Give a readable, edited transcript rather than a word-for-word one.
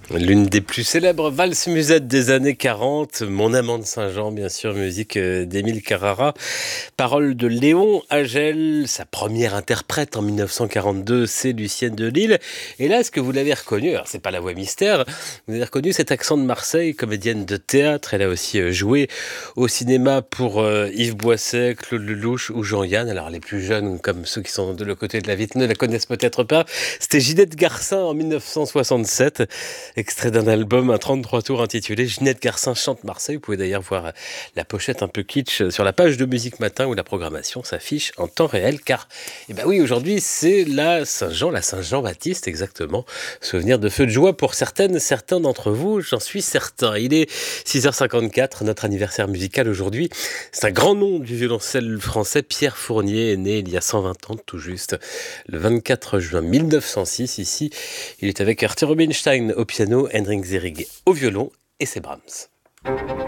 L'une des plus célèbres valses musettes des années 40, Mon amant de Saint-Jean, bien sûr, musique d'Émile Carrara, paroles de Léon Agel, sa première interprète en 1942, c'est Lucienne de Lille. Et là, est-ce que vous l'avez reconnue? Alors, c'est pas la voix mystère, vous avez reconnu cet accent de Marseille, comédienne de théâtre. Elle a aussi joué au cinéma pour Yves Boisset, Claude Lelouch ou Jean-Yann. Alors, les plus jeunes, comme ceux qui sont de l'autre côté de la vitre, ne la connaissent peut-être pas. C'était Ginette Garcin en 1967. Extrait d'un album, un 33 tours intitulé Ginette Garcin chante Marseille. Vous pouvez d'ailleurs voir la pochette un peu kitsch sur la page de Musique Matin où la programmation s'affiche en temps réel. Car, oui, aujourd'hui, c'est la Saint-Jean-Baptiste, exactement. Souvenir de feu de joie pour certaines, certains d'entre vous, j'en suis certain. Il est 6h54, notre anniversaire musical aujourd'hui. C'est un grand nom du violoncelle français. Pierre Fournier est né il y a 120 ans, tout juste, le 24 juin 1906. Ici, il est avec Arthur Rubinstein au piano, Hendrik Zerig au violon et c'est Brahms.